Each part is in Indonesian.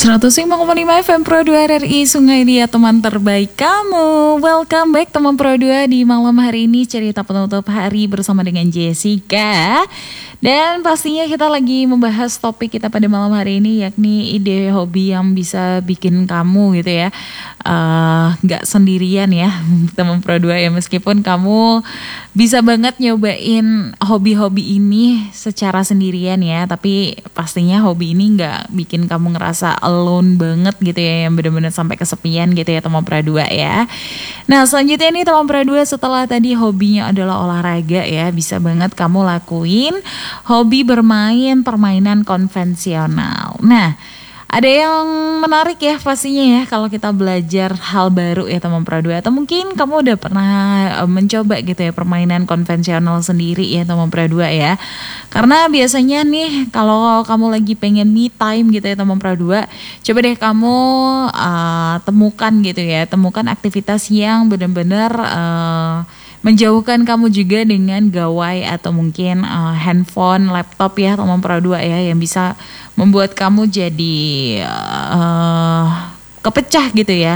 105,5 FM Pro 2 RRI Sungai Dia, teman terbaik kamu. Welcome back teman Pro 2 di malam hari ini, cerita penutup hari bersama dengan Jessica. Dan pastinya kita lagi membahas topik kita pada malam hari ini, yakni ide hobi yang bisa bikin kamu gitu ya gak sendirian ya teman Pro 2 ya. Meskipun kamu bisa banget nyobain hobi-hobi ini secara sendirian ya, tapi pastinya hobi ini gak bikin kamu ngerasa alone banget gitu ya, yang benar-benar sampai kesepian gitu ya teman Pro 2 ya. Nah selanjutnya nih teman Pro 2, setelah tadi hobinya adalah olahraga ya, bisa banget kamu lakuin hobi bermain permainan konvensional. Nah, ada yang menarik ya pastinya ya kalau kita belajar hal baru ya teman Pro 2. Atau mungkin kamu udah pernah mencoba gitu ya permainan konvensional sendiri ya teman Pro 2 ya. Karena biasanya nih kalau kamu lagi pengen me time gitu ya teman Pro 2, coba deh kamu temukan gitu ya, temukan aktivitas yang benar-benar menjauhkan kamu juga dengan gawai atau mungkin handphone, laptop ya teman Pro 2 ya, yang bisa membuat kamu jadi kepecah gitu ya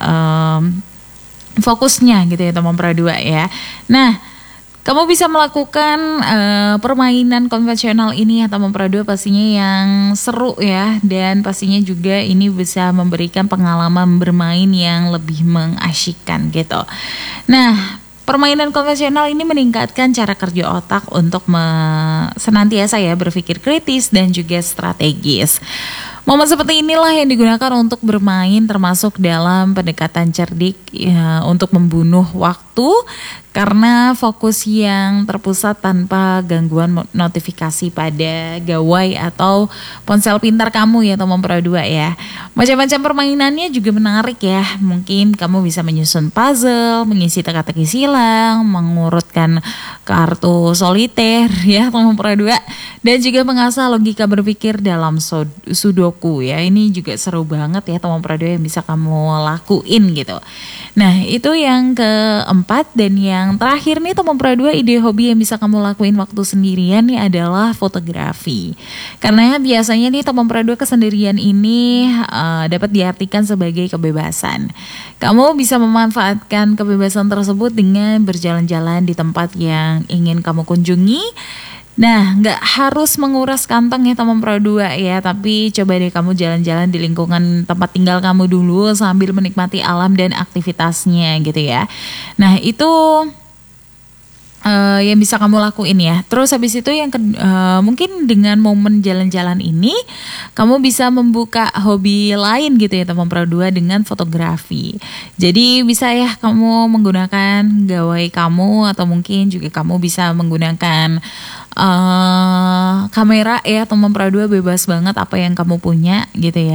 fokusnya gitu ya teman Pro 2 ya. Nah, kamu bisa melakukan permainan konvensional ini ya teman Pro 2, pastinya yang seru ya, dan pastinya juga ini bisa memberikan pengalaman bermain yang lebih mengasyikkan gitu. Nah, permainan konvensional ini meningkatkan cara kerja otak untuk senantiasa ya berpikir kritis dan juga strategis. Momen seperti inilah yang digunakan untuk bermain, termasuk dalam pendekatan cerdik ya, untuk membunuh waktu karena fokus yang terpusat tanpa gangguan notifikasi pada gawai atau ponsel pintar kamu ya teman Pro 2 ya. Macam-macam permainannya juga menarik ya. Mungkin kamu bisa menyusun puzzle, mengisi teka-teki silang, mengurutkan kartu soliter ya teman Pro 2, dan juga mengasah logika berpikir dalam sudoku ya. Ini juga seru banget ya teman Pro 2 yang bisa kamu lakuin gitu. Nah, itu yang keempat. Dan yang terakhir nih teman Pro 2, ide hobi yang bisa kamu lakuin waktu sendirian nih adalah fotografi. Karena biasanya nih teman Pro 2, kesendirian ini dapat diartikan sebagai kebebasan. Kamu bisa memanfaatkan kebebasan tersebut dengan berjalan-jalan di tempat yang ingin kamu kunjungi. Nah, gak harus menguras kantong ya teman Pro 2 ya, tapi coba deh kamu jalan-jalan di lingkungan tempat tinggal kamu dulu sambil menikmati alam dan aktivitasnya gitu ya. Nah, itu yang bisa kamu lakuin ya. Terus habis itu yang mungkin dengan momen jalan-jalan ini kamu bisa membuka hobi lain gitu ya teman Pro 2 dengan fotografi. Jadi bisa ya kamu menggunakan gawai kamu, atau mungkin juga kamu bisa menggunakan kamera ya teman Pro 2, bebas banget apa yang kamu punya gitu ya.